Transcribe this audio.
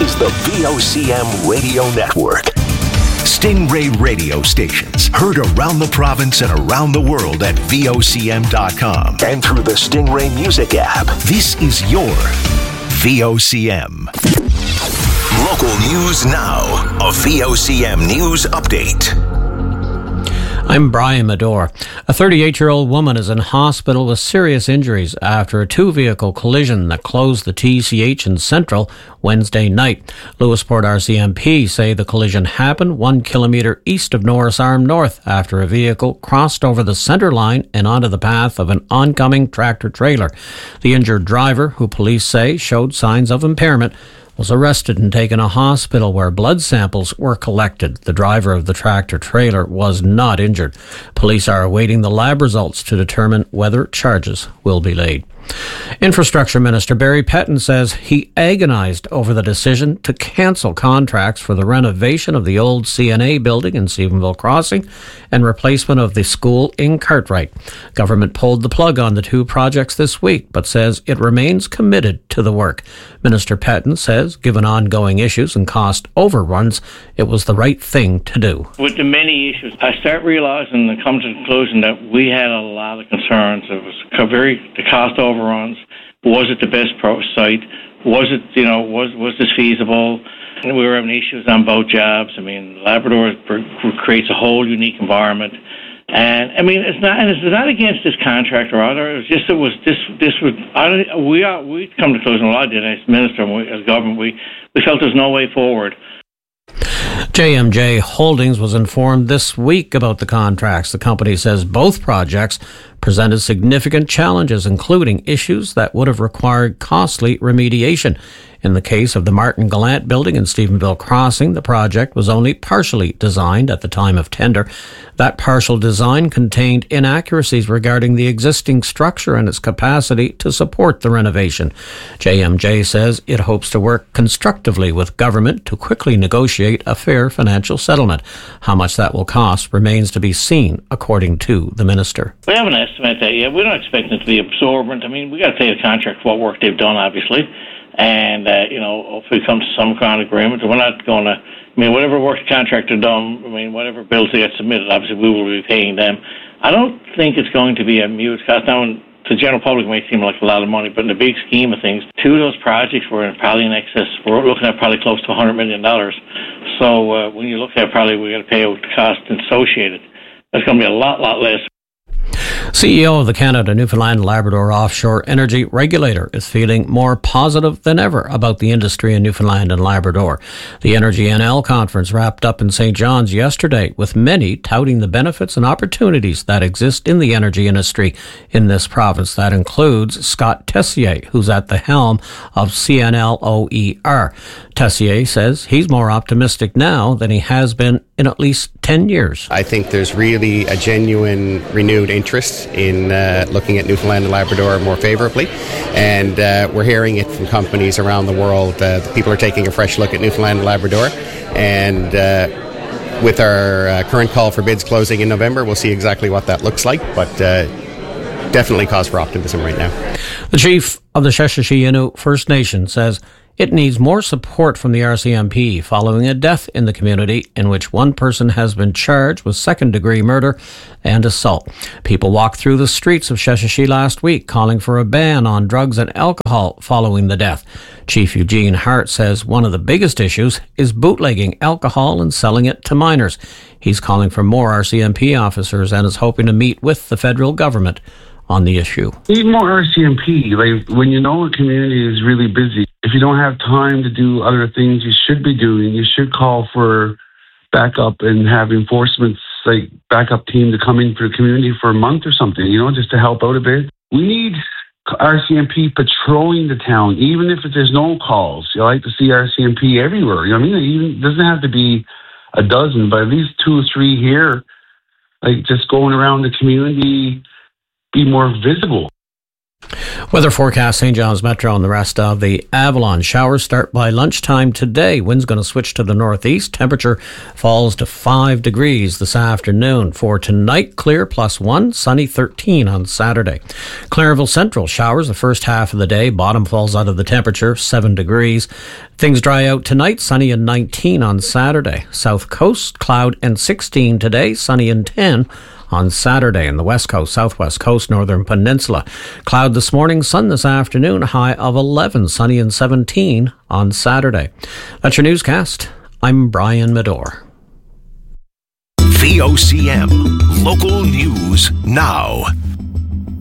is the VOCM Radio Network. Stingray radio stations heard around the province and around the world at VOCM.com and through the Stingray Music app. This is your VOCM. Local news now. A VOCM News Update. I'm Brian Medore. A 38-year-old woman is in hospital with serious injuries after a two-vehicle collision that closed the TCH in Central Wednesday night. Lewisport RCMP say the collision happened 1 kilometre east of Norris Arm North after a vehicle crossed over the centre line and onto the path of an oncoming tractor-trailer. The injured driver, who police say showed signs of impairment, was arrested and taken to hospital where blood samples were collected. The driver of the tractor-trailer was not injured. Police are awaiting the lab results to determine whether charges will be laid. Infrastructure Minister Barry Petton says he agonised over the decision to cancel contracts for the renovation of the old CNA building in Stephenville Crossing and replacement of the school in Cartwright. Government pulled the plug on the two projects this week, but says it remains committed to the work. Minister Petton says, given ongoing issues and cost overruns, it was the right thing to do. With the many issues, I start realising and come to the conclusion that we had a lot of concerns. It was the cost overruns. Was it the best site? Was it, was this feasible? And we were having issues on both jobs. I mean, Labrador creates a whole unique environment. And I mean, it's not against this contractor either. It was just we come to the conclusion, well, I did as minister and as government, we felt there's no way forward. JMJ Holdings was informed this week about the contracts. The company says both projects presented significant challenges, including issues that would have required costly remediation. In the case of the Martin Gallant building in Stephenville Crossing, the project was only partially designed at the time of tender. That partial design contained inaccuracies regarding the existing structure and its capacity to support the renovation. JMJ says it hopes to work constructively with government to quickly negotiate a fair financial settlement. How much that will cost remains to be seen, according to the minister. We haven't estimated that yet. We're not expecting it to be absorbent. I mean, we got to pay the contract for what work they've done, obviously. And, hopefully come to some kind of agreement. We're not going to, whatever work the contractor done, whatever bills they get submitted, obviously we will be paying them. I don't think it's going to be a huge cost. Now, to the general public, it may seem like a lot of money, but in the big scheme of things, two of those projects were probably in excess, we're looking at probably close to $100 million. So when you look at probably we got to pay out the cost associated, that's going to be a lot less. CEO of the Canada Newfoundland and Labrador Offshore Energy Regulator is feeling more positive than ever about the industry in Newfoundland and Labrador. The Energy NL conference wrapped up in St. John's yesterday, with many touting the benefits and opportunities that exist in the energy industry in this province. That includes Scott Tessier, who's at the helm of CNL-OER. Tessier says he's more optimistic now than he has been in at least 10 years. I think there's really a genuine renewed interest in looking at Newfoundland and Labrador more favourably, and we're hearing it from companies around the world. People are taking a fresh look at Newfoundland and Labrador, and with our current call for bids closing in November, we'll see exactly what that looks like, but definitely cause for optimism right now. The chief of the Sheshatshiu Innu First Nation says it needs more support from the RCMP following a death in the community in which one person has been charged with second-degree murder and assault. People walked through the streets of Sheshatshiu last week calling for a ban on drugs and alcohol following the death. Chief Eugene Hart says one of the biggest issues is bootlegging alcohol and selling it to minors. He's calling for more RCMP officers and is hoping to meet with the federal government on the issue. Need more RCMP. Like, when you know a community is really busy, if you don't have time to do other things you should be doing, you should call for backup and have enforcement, like backup team to come in for the community for a month or something, just to help out a bit. We need RCMP patrolling the town, even if there's no calls. You like to see RCMP everywhere. It doesn't have to be a dozen, but at least 2 or 3 here, like just going around the community, be more visible. Weather forecast, St. John's Metro and the rest of the Avalon. Showers start by lunchtime today. Wind's going to switch to the northeast. Temperature falls to 5 degrees this afternoon. For tonight, clear +1, sunny 13 on Saturday. Clarenville Central, showers the first half of the day. Bottom falls out of the temperature, 7 degrees. Things dry out tonight, sunny and 19 on Saturday. South Coast, cloud and 16 today, sunny and 10 on Saturday. In the West Coast, Southwest Coast, Northern Peninsula, cloud this morning, sun this afternoon, high of 11, sunny and 17 on Saturday. That's your newscast. I'm Brian Medore. VOCM, local news now.